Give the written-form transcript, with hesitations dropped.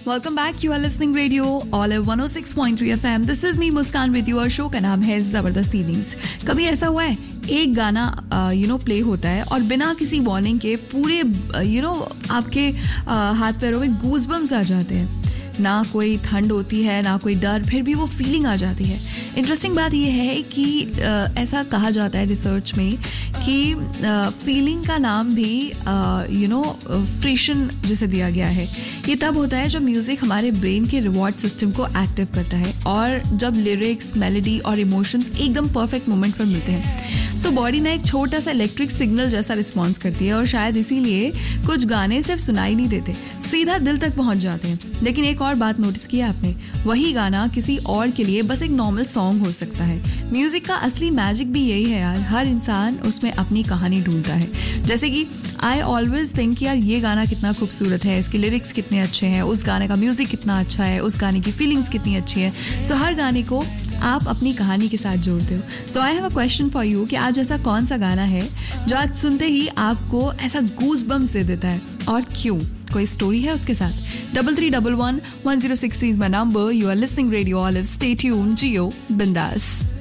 Welcome back. You are listening Radio Olive 106.3 FM. This is me Muskan with you. और show का नाम है जबरदस्त इवनिंग्स. कभी ऐसा हुआ है एक गाना प्ले होता है और बिना किसी वार्निंग के पूरे आपके हाथ पैरों में गूज़बम्स आ जाते हैं. ना कोई ठंड होती है ना कोई डर, फिर भी वो फीलिंग आ जाती है. इंटरेस्टिंग बात ये है कि ऐसा कहा जाता है रिसर्च में कि फीलिंग का नाम भी फ्रिक्शन जिसे दिया गया है. ये तब होता है जब म्यूज़िक हमारे ब्रेन के रिवॉर्ड सिस्टम को एक्टिव करता है और जब लिरिक्स, मेलोडी और इमोशंस एकदम परफेक्ट मोमेंट पर मिलते हैं. सो बॉडी ना एक छोटा सा इलेक्ट्रिक सिग्नल जैसा रिस्पॉन्स करती है और शायद इसीलिए कुछ गाने सिर्फ सुनाई नहीं देते, सीधा दिल तक पहुंच जाते हैं. लेकिन एक और बात नोटिस की आपने, वही गाना किसी और के लिए बस एक नॉर्मल सॉन्ग हो सकता है. म्यूजिक का असली मैजिक भी यही है यार, हर इंसान उसमें अपनी कहानी ढूंढता है. जैसे कि आई ऑलवेज थिंक यार ये गाना कितना खूबसूरत है, इसके लिरिक्स कितने अच्छे हैं, उस गाने का म्यूजिक कितना अच्छा है, उस गाने की फीलिंग्स कितनी अच्छी है. सो हर गाने को आप अपनी कहानी के साथ जोड़ते हो. सो I have a question for you कि आज ऐसा कौन सा गाना है जो आज सुनते ही आपको ऐसा गूज बम्स दे देता है और क्यों? कोई स्टोरी है उसके साथ? 3311 1063 is my number. You are listening Radio Olive. Stay tuned. Gio Bindas.